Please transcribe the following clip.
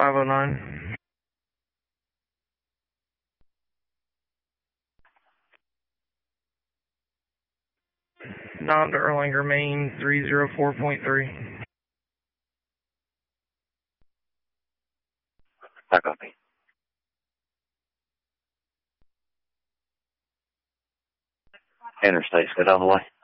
509. Not to Erlanger, Maine, 304.3. I copy. Interstate's good all the way.